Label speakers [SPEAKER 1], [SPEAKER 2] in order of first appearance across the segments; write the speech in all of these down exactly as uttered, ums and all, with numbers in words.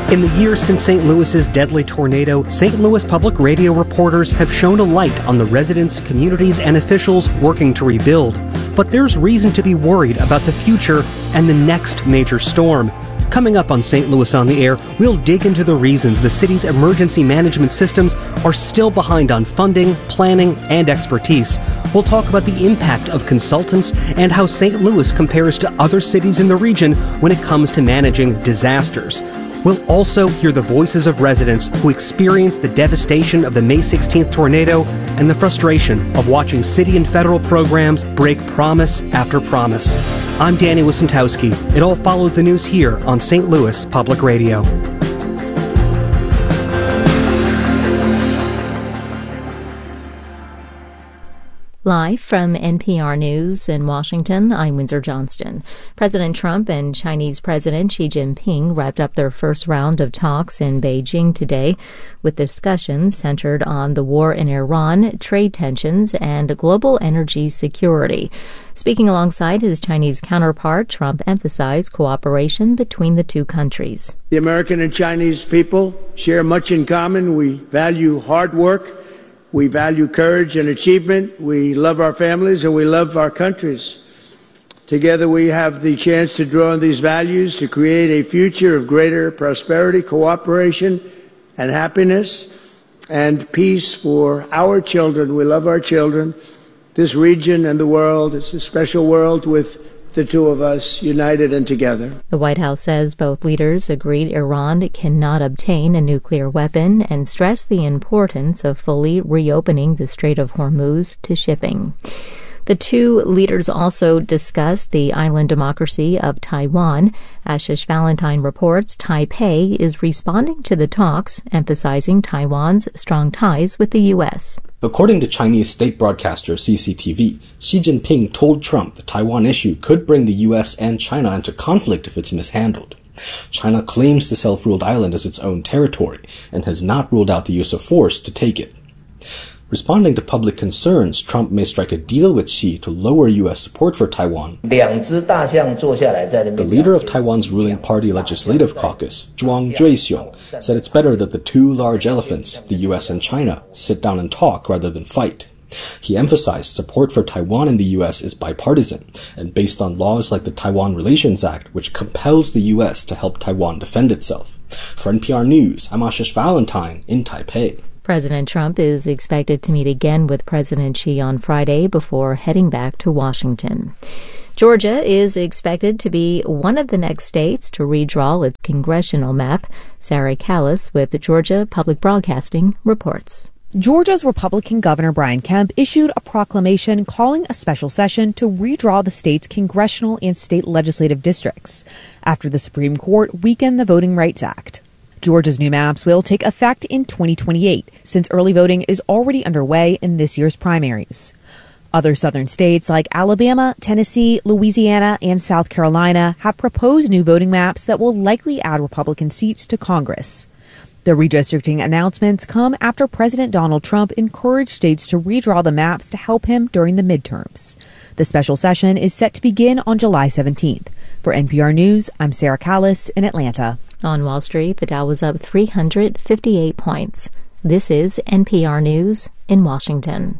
[SPEAKER 1] In the years since Saint Louis's deadly tornado, Saint Louis Public Radio reporters have shone a light on the residents, communities, and officials working to rebuild. But there's reason to be worried about the future and the next major storm. Coming up on Saint Louis on the Air, we'll dig into the reasons the city's emergency management systems are still behind on funding, planning, and expertise. We'll talk about the impact of consultants and how Saint Louis compares to other cities in the region when it comes to managing disasters. We'll also hear the voices of residents who experienced the devastation of the May sixteenth tornado and the frustration of watching city and federal programs break promise after promise. I'm Danny Wysentowski. It all follows the news here on Saint Louis Public Radio.
[SPEAKER 2] Live from N P R News in Washington, I'm Windsor Johnston. President Trump and Chinese President Xi Jinping wrapped up their first round of talks in Beijing today, with discussions centered on the war in Iran, trade tensions, and global energy security. Speaking alongside his Chinese counterpart, Trump emphasized cooperation between the two countries.
[SPEAKER 3] The American and Chinese people share much in common. We value hard work. We value courage and achievement. We love our families and we love our countries. Together we have the chance to draw on these values to create a future of greater prosperity, cooperation, and happiness, and peace for our children. We love our children, this region, and the world. It's a special world with the two of us united and together.
[SPEAKER 2] The White House says both leaders agreed Iran cannot obtain a nuclear weapon and stressed the importance of fully reopening the Strait of Hormuz to shipping. The two leaders also discussed the island democracy of Taiwan. Ashish Valentine reports Taipei is responding to the talks, emphasizing Taiwan's strong ties with the U S.
[SPEAKER 4] According to Chinese state broadcaster C C T V, Xi Jinping told Trump the Taiwan issue could bring the U S and China into conflict if it's mishandled. China claims the self-ruled island as its own territory and has not ruled out the use of force to take it. Responding to public concerns, Trump may strike a deal with Xi to lower U S support for Taiwan. The leader of Taiwan's ruling party legislative caucus, Zhuang Zhuixiong, said it's better that the two large elephants, the U S and China, sit down and talk rather than fight. He emphasized support for Taiwan in the U S is bipartisan and based on laws like the Taiwan Relations Act, which compels the U S to help Taiwan defend itself. For N P R News, I'm Ashish Valentine in Taipei.
[SPEAKER 2] President Trump is expected to meet again with President Xi on Friday before heading back to Washington. Georgia is expected to be one of the next states to redraw its congressional map. Sarah Callis with Georgia Public Broadcasting reports.
[SPEAKER 5] Georgia's Republican Governor Brian Kemp issued a proclamation calling a special session to redraw the state's congressional and state legislative districts after the Supreme Court weakened the Voting Rights Act. Georgia's new maps will take effect in twenty twenty-eight, since early voting is already underway in this year's primaries. Other southern states like Alabama, Tennessee, Louisiana, and South Carolina have proposed new voting maps that will likely add Republican seats to Congress. The redistricting announcements come after President Donald Trump encouraged states to redraw the maps to help him during the midterms. The special session is set to begin on July seventeenth. For N P R News, I'm Sarah Callis in Atlanta.
[SPEAKER 2] On Wall Street, the Dow was up three hundred fifty-eight points. This is N P R News in Washington.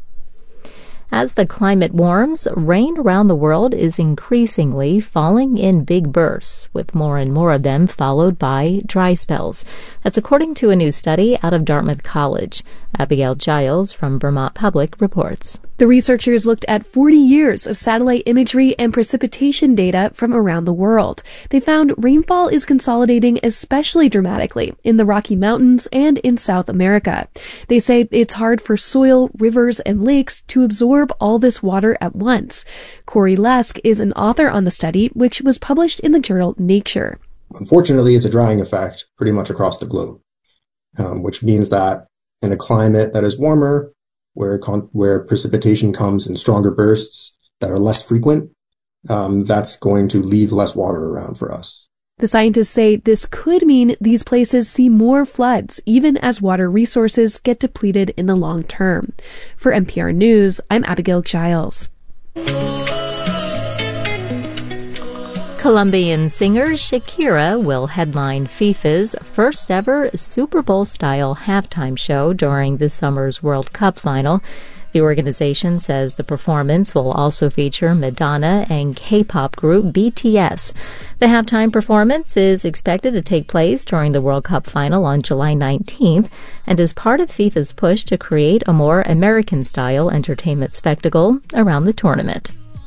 [SPEAKER 2] As the climate warms, rain around the world is increasingly falling in big bursts, with more and more of them followed by dry spells. That's according to a new study out of Dartmouth College. Abigail Giles from Vermont Public reports.
[SPEAKER 6] The researchers looked at forty years of satellite imagery and precipitation data from around the world. They found rainfall is consolidating especially dramatically in the Rocky Mountains and in South America. They say it's hard for soil, rivers, and lakes to absorb all this water at once. Corey Lesk is an author on the study, which was published in the journal Nature.
[SPEAKER 7] Unfortunately, it's a drying effect pretty much across the globe, um, which means that in a climate that is warmer, where con- where precipitation comes in stronger bursts that are less frequent, um, that's going to leave less water around for us.
[SPEAKER 6] The scientists say this could mean these places see more floods, even as water resources get depleted in the long term. For N P R News, I'm Abigail Giles.
[SPEAKER 2] Colombian singer Shakira will headline FIFA's first ever Super Bowl-style halftime show during this summer's World Cup final. The organization says the performance will also feature Madonna and K-pop group B T S. The halftime performance is expected to take place during the World Cup final on July nineteenth and is part of FIFA's push to create a more American-style entertainment spectacle around the tournament.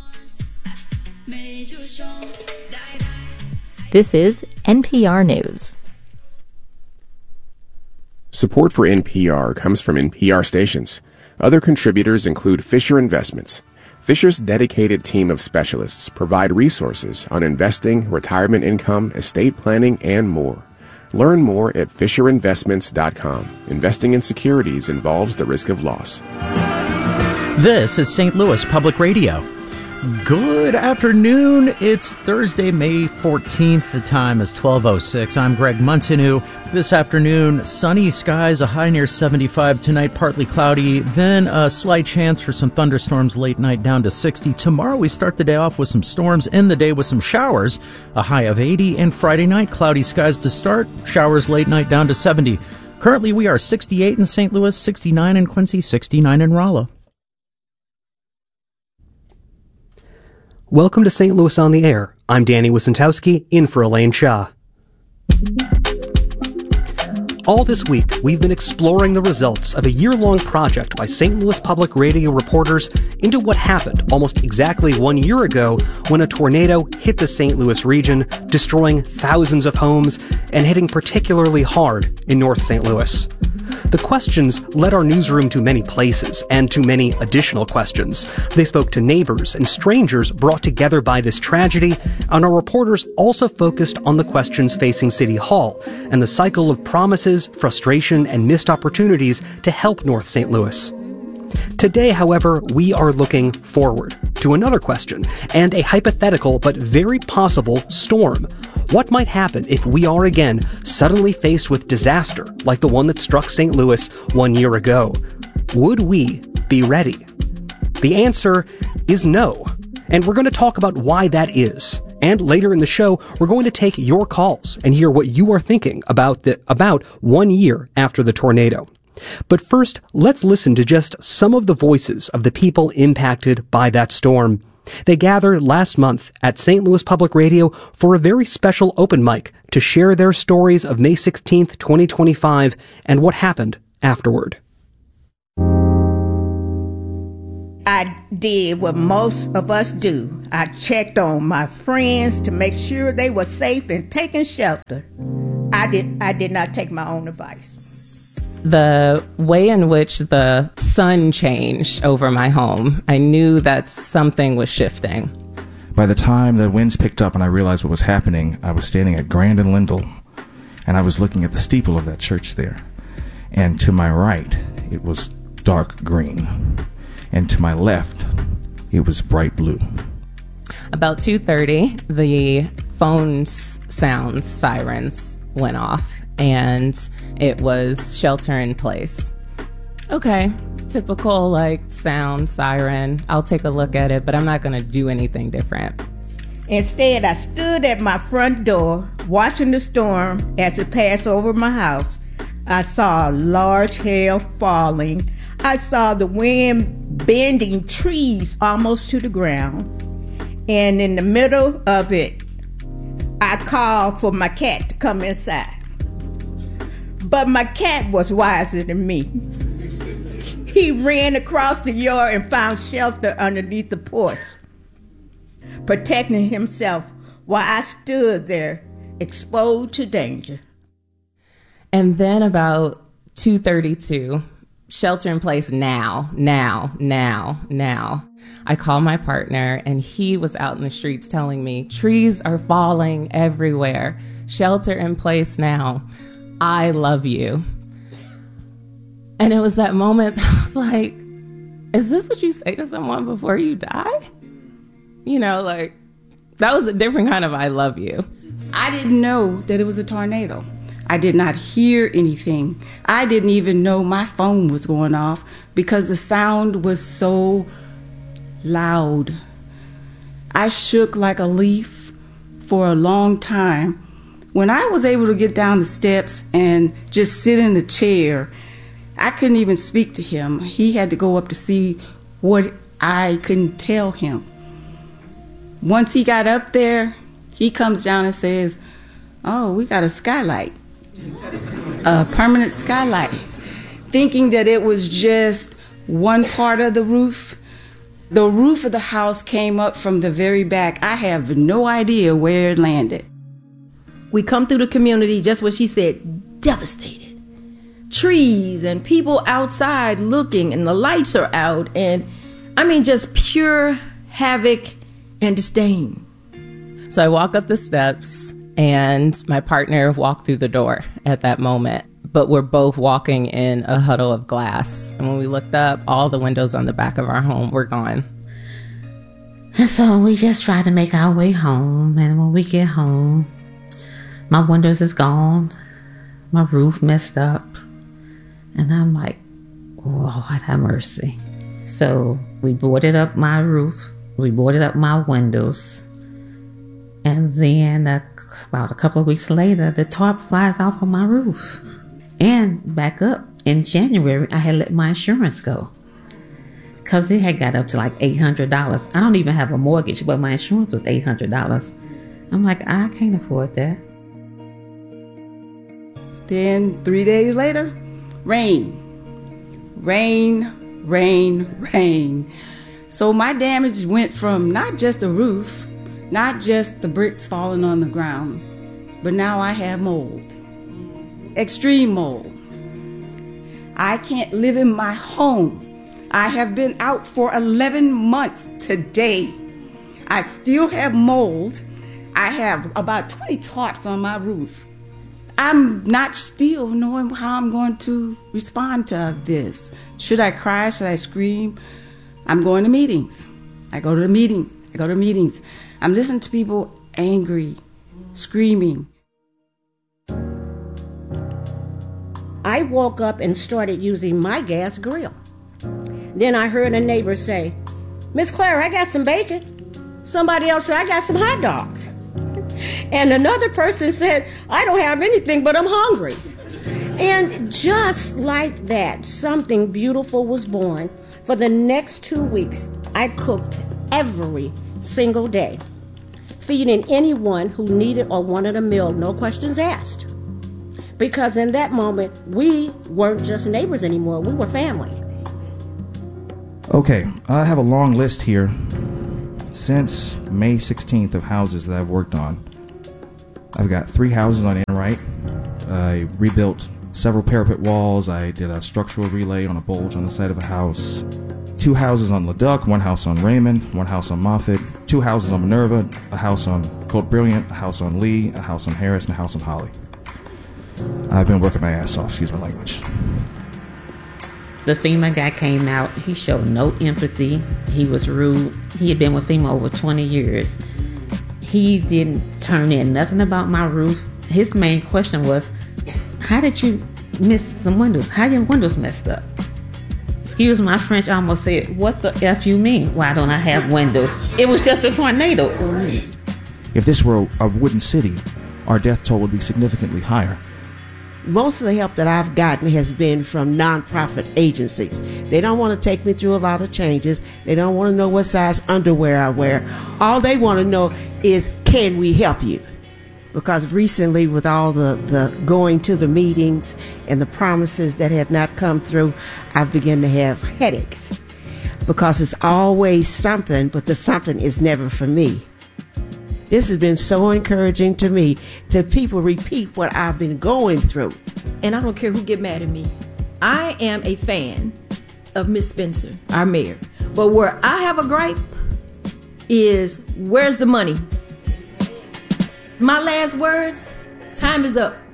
[SPEAKER 2] This is N P R News.
[SPEAKER 8] Support for N P R comes from N P R stations. Other contributors include Fisher Investments. Fisher's dedicated team of specialists provide resources on investing, retirement income, estate planning, and more. Learn more at fisher investments dot com. Investing in securities involves the risk of loss.
[SPEAKER 9] This is Saint Louis Public Radio. Good afternoon. It's Thursday, May fourteenth. The time is twelve oh six. I'm Greg Munteanu. This afternoon, sunny skies, a high near seventy-five. Tonight, partly cloudy. Then a slight chance for some thunderstorms late night, down to sixty. Tomorrow, we start the day off with some storms. End the day with some showers, a high of eighty. And Friday night, cloudy skies to start. Showers late night, down to seventy. Currently, we are sixty-eight in Saint Louis, sixty-nine in Quincy, sixty-nine in Rolla.
[SPEAKER 1] Welcome to Saint Louis on the Air. I'm Danny Wysentowski, in for Elaine Shaw. All this week, we've been exploring the results of a year-long project by Saint Louis Public Radio reporters into what happened almost exactly one year ago when a tornado hit the Saint Louis region, destroying thousands of homes and hitting particularly hard in North Saint Louis. The questions led our newsroom to many places and to many additional questions. They spoke to neighbors and strangers brought together by this tragedy, and our reporters also focused on the questions facing City Hall and the cycle of promises, frustration, and missed opportunities to help North Saint Louis. Today, however, we are looking forward to another question and a hypothetical but very possible storm. What might happen if we are again suddenly faced with disaster like the one that struck Saint Louis one year ago? Would we be ready? The answer is no. And we're going to talk about why that is. And later in the show, we're going to take your calls and hear what you are thinking about the about one year after the tornado. But first, let's listen to just some of the voices of the people impacted by that storm. They gathered last month at Saint Louis Public Radio for a very special open mic to share their stories of May sixteenth, twenty twenty-five, and what happened afterward.
[SPEAKER 10] I did what most of us do. I checked on my friends to make sure they were safe and taking shelter. I did, I did not take my own advice.
[SPEAKER 11] The way in which the sun changed over my home, I knew that something was shifting.
[SPEAKER 12] By the time the winds picked up and I realized what was happening, I was standing at Grand and Lindell, and I was looking at the steeple of that church there. And to my right, it was dark green. And to my left, it was bright blue.
[SPEAKER 11] About two thirty, the phone sounds, sirens went off. And it was shelter in place. Okay, typical like sound, siren. I'll take a look at it, but I'm not going to do anything different.
[SPEAKER 10] Instead, I stood at my front door watching the storm as it passed over my house. I saw large hail falling. I saw the wind bending trees almost to the ground. And in the middle of it, I called for my cat to come inside. But my cat was wiser than me. He ran across the yard and found shelter underneath the porch, protecting himself while I stood there, exposed to danger.
[SPEAKER 11] And then about two thirty-two, shelter in place now, now, now, now. I called my partner, and he was out in the streets telling me, trees are falling everywhere. Shelter in place now. I love you. And it was that moment that I was like, is this what you say to someone before you die? You know, like, that was a different kind of I love you.
[SPEAKER 13] I didn't know that it was a tornado. I did not hear anything. I didn't even know my phone was going off because the sound was so loud. I shook like a leaf for a long time. When I was able to get down the steps and just sit in the chair, I couldn't even speak to him. He had to go up to see what I couldn't tell him. Once he got up there, he comes down and says, "Oh, we got a skylight, a permanent skylight," thinking that it was just one part of the roof. The roof of the house came up from the very back. I have no idea where it landed.
[SPEAKER 14] We come through the community, just what she said, devastated. Trees and people outside looking, and the lights are out, and I mean, just pure havoc and disdain.
[SPEAKER 11] So I walk up the steps, and my partner walked through the door at that moment, but we're both walking in a huddle of glass. And when we looked up, all the windows on the back of our home were gone.
[SPEAKER 15] And so we just tried to make our way home, and when we get home, my windows is gone, my roof messed up, and I'm like, Lord have mercy. So we boarded up my roof, we boarded up my windows, and then uh, about a couple of weeks later, the tarp flies off of my roof. And back up in January, I had let my insurance go because it had got up to like eight hundred dollars. I don't even have a mortgage, but my insurance was eight hundred dollars. I'm like, I can't afford that.
[SPEAKER 13] Then three days later, rain. Rain, rain, rain. So my damage went from not just the roof, not just the bricks falling on the ground, but now I have mold. Extreme mold. I can't live in my home. I have been out for eleven months today. I still have mold. I have about twenty tarps on my roof. I'm not still knowing how I'm going to respond to this. Should I cry? Should I scream? I'm going to meetings. I go to the meetings. I go to meetings. I'm listening to people angry, screaming.
[SPEAKER 16] I woke up and started using my gas grill. Then I heard a neighbor say, "Miss Claire, I got some bacon." Somebody else said, "I got some hot dogs." And another person said, "I don't have anything, but I'm hungry." And just like that, something beautiful was born. For the next two weeks, I cooked every single day, feeding anyone who needed or wanted a meal, no questions asked. Because in that moment, we weren't just neighbors anymore, we were family.
[SPEAKER 12] Okay, I have a long list here. Since May sixteenth of houses that I've worked on, I've got three houses on Enright. I rebuilt several parapet walls. I did a structural relay on a bulge on the side of a house. Two houses on Leduc, one house on Raymond, one house on Moffett, two houses on Minerva, a house on Colt Brilliant, a house on Lee, a house on Harris, and a house on Holly. I've been working my ass off, excuse my language.
[SPEAKER 15] The FEMA guy came out. He showed no empathy. He was rude. He had been with FEMA over twenty years. He didn't turn in nothing about my roof. His main question was, how did you miss some windows? How your windows messed up? Excuse my French, I almost said, what the F you mean? Why don't I have windows? It was just a tornado.
[SPEAKER 12] If this were a wooden city, our death toll would be significantly higher.
[SPEAKER 17] Most of the help that I've gotten has been from nonprofit agencies. They don't want to take me through a lot of changes. They don't want to know what size underwear I wear. All they want to know is, can we help you? Because recently, with all the, the going to the meetings and the promises that have not come through, I've begun to have headaches. Because it's always something, but the something is never for me. This has been so encouraging to me to people repeat what I've been going through.
[SPEAKER 14] And I don't care who get mad at me. I am a fan of Miss Spencer, our mayor. But where I have a gripe is, where's the money? My last words, time is up.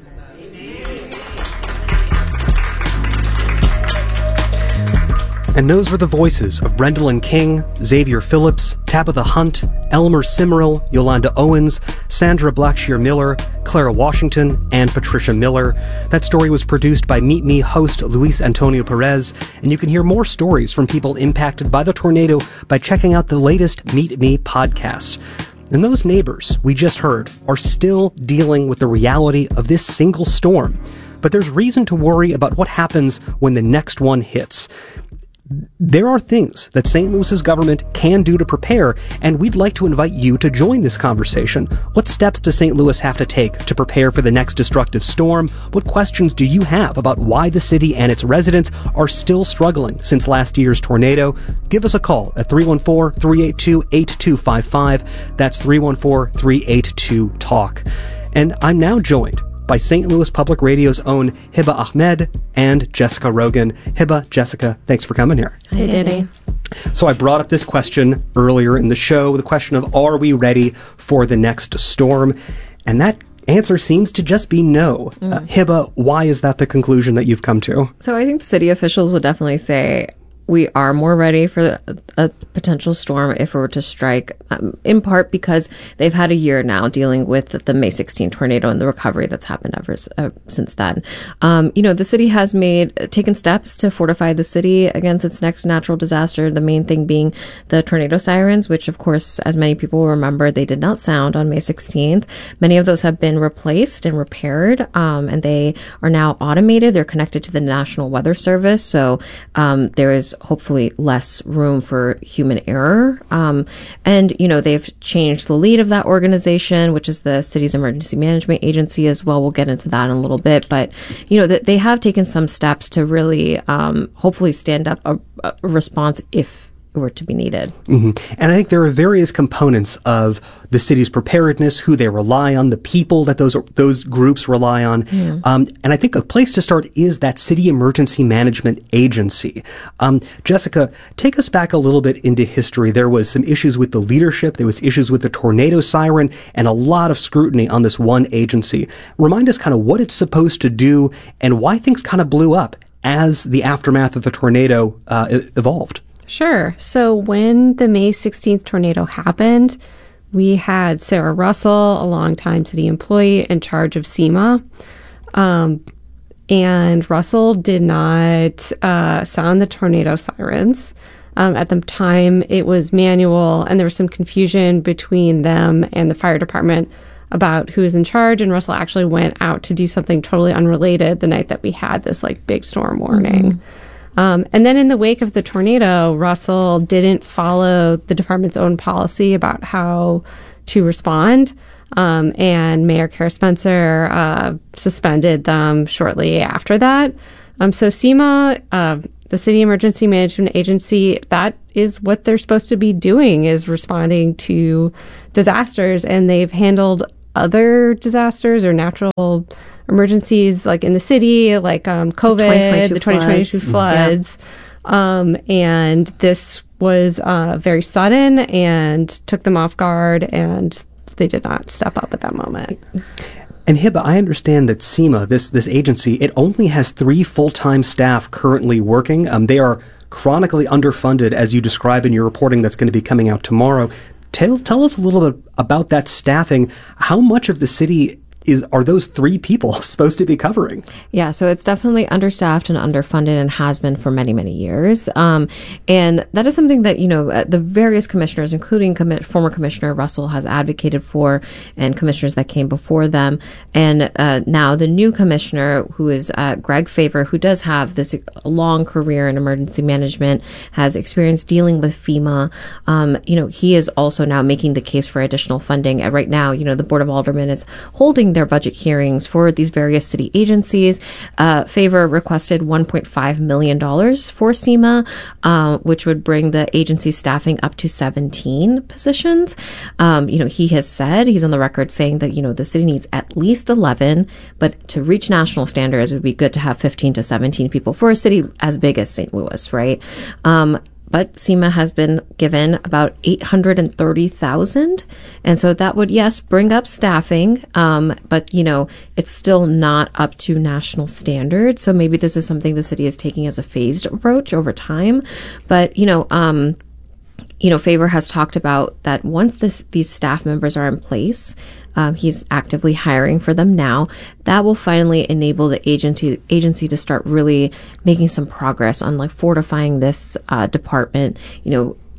[SPEAKER 1] And those were the voices of Brendolyn King, Xavier Phillips, Tabitha Hunt, Elmer Simmerl, Yolanda Owens, Sandra Blackshear Miller, Clara Washington, and Patricia Miller. That story was produced by Meet Me host Luis Antonio Perez, and you can hear more stories from people impacted by the tornado by checking out the latest Meet Me podcast. And those neighbors we just heard are still dealing with the reality of this single storm. But there's reason to worry about what happens when the next one hits. There are things that Saint Louis's government can do to prepare, and we'd like to invite you to join this conversation. What steps does Saint Louis have to take to prepare for the next destructive storm? What questions do you have about why the city and its residents are still struggling since last year's tornado? Give us a call at three one four, three eight two, eight two five five. That's three one four, three eight two, TALK. And I'm now joined by Saint Louis Public Radio's own Hiba Ahmed and Jessica Rogan. Hiba, Jessica, thanks for coming here.
[SPEAKER 18] Hey, Diddy.
[SPEAKER 1] So I brought up this question earlier in the show, the question of, are we ready for the next storm? And that answer seems to just be no. Mm. Uh, Hiba, why is that the conclusion that you've come to?
[SPEAKER 18] So I think the city officials would definitely say we are more ready for a, a potential storm if it were to strike, um, in part because they've had a year now dealing with the May sixteenth tornado and the recovery that's happened ever uh, since then. Um, you know, the city has made, taken steps to fortify the city against its next natural disaster, the main thing being the tornado sirens, which, of course, as many people will remember, they did not sound on May sixteenth. Many of those have been replaced and repaired, um, and they are now automated. They're connected to the National Weather Service, so um, there is hopefully less room for human error. Um, and, you know, they've changed the lead of that organization, which is the city's emergency management agency as well. We'll get into that in a little bit. But, you know, that they have taken some steps to really um, hopefully stand up a, a response if it were to be needed.
[SPEAKER 1] Mm-hmm. And I think there are various components of the city's preparedness, who they rely on, the people that those those groups rely on. Yeah. Um, and I think a place to start is that City Emergency Management Agency. Um, Jessica, take us back a little bit into history. There was some issues with the leadership. There was issues with the tornado siren and a lot of scrutiny on this one agency. Remind us kind of what it's supposed to do and why things kind of blew up as the aftermath of the tornado uh, evolved.
[SPEAKER 19] Sure. So when the May sixteenth tornado happened, we had Sarah Russell, a longtime city employee, in charge of SEMA. Um, and Russell did not uh, sound the tornado sirens. Um, at the time, it was manual, and there was some confusion between them and the fire department about who was in charge. And Russell actually went out to do something totally unrelated the night that we had this like big storm warning. Mm-hmm. Um, and then in the wake of the tornado, Russell didn't follow the department's own policy about how to respond. Um, and Mayor Kara Spencer uh, suspended them shortly after that. Um, so SEMA, uh, the City Emergency Management Agency, that is what they're supposed to be doing, is responding to disasters. And they've handled other disasters or natural emergencies like in the city, like um, COVID, the twenty twenty-two floods. Yeah. Um, and this was uh, very sudden and took them off guard, and they did not step up at that moment.
[SPEAKER 1] And Hiba, I understand that SEMA, this this agency, it only has three full-time staff currently working. Um, they are chronically underfunded, as you describe in your reporting that's going to be coming out tomorrow. Tell, tell us a little bit about that staffing. How much of the city is are those three people supposed to be covering?
[SPEAKER 18] Yeah, so it's definitely understaffed and underfunded and has been for many, many years. Um, and that is something that, you know, the various commissioners, including commi- former Commissioner Russell, has advocated for, and commissioners that came before them. And uh, now the new commissioner, who is uh, Greg Favor, who does have this long career in emergency management, has experience dealing with FEMA. Um, you know, he is also now making the case for additional funding. And right now, you know, the Board of Aldermen is holding their budget hearings for these various city agencies. Uh, Favor requested one point five million dollars for SEMA, uh, which would bring the agency staffing up to seventeen positions. Um, you know, he has said, he's on the record saying that, you know, the city needs at least eleven, but to reach national standards, it would be good to have fifteen to seventeen people for a city as big as Saint Louis, right? Um, But SEMA has been given about eight hundred thirty thousand. And so that would, yes, bring up staffing. Um, but, you know, it's still not up to national standards. So maybe this is something the city is taking as a phased approach over time. But, you know, um, you know, Favor has talked about that once this, these staff members are in place, Um, he's actively hiring for them now. That will finally enable the agency agency to start really making some progress on like fortifying this uh, department. You know,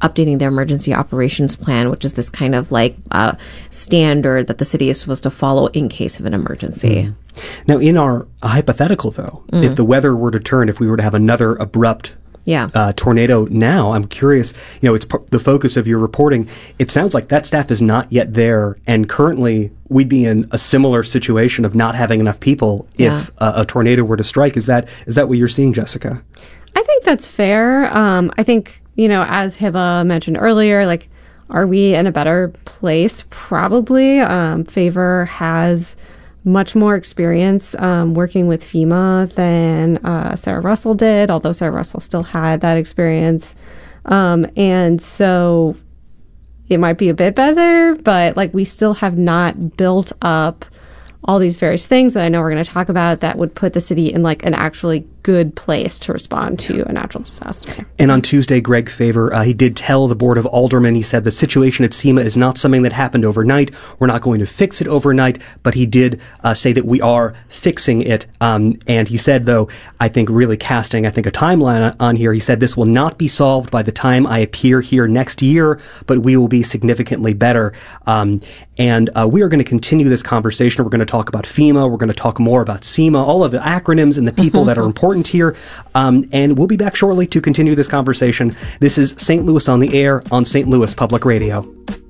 [SPEAKER 18] updating their emergency operations plan, which is this kind of like uh, standard that the city is supposed to follow in case of an emergency.
[SPEAKER 1] Mm. Now, in our hypothetical, though, mm. if the weather were to turn, if we were to have another abrupt
[SPEAKER 18] Yeah.
[SPEAKER 1] Uh, tornado now, I'm curious, you know, it's p- the focus of your reporting. It sounds like that staff is not yet there, and currently we'd be in a similar situation of not having enough people
[SPEAKER 18] Yeah.
[SPEAKER 1] if uh, a tornado were to strike. Is that is that what you're seeing, Jessica?
[SPEAKER 19] I think that's fair. Um, I think, you know, as Hiba mentioned earlier, like, are we in a better place? Probably. Um, Favor has much more experience um, working with FEMA than uh, Sarah Russell did, although Sarah Russell still had that experience. Um, and so it might be a bit better, but like we still have not built up all these various things that I know we're going to talk about that would put the city in like an actually good place to respond to a natural disaster.
[SPEAKER 1] And on Tuesday, Greg Favor, uh, he did tell the Board of Aldermen, he said the situation at SEMA is not something that happened overnight. We're not going to fix it overnight, but he did uh, say that we are fixing it. Um, and he said, though, I think really casting, I think, a timeline on here, he said this will not be solved by the time I appear here next year, but we will be significantly better. Um, and uh, we are going to continue this conversation. We're going to talk about FEMA. We're going to talk more about SEMA, all of the acronyms and the people that are important here. Um, and we'll be back shortly to continue this conversation. This is Saint Louis on the Air on Saint Louis Public Radio.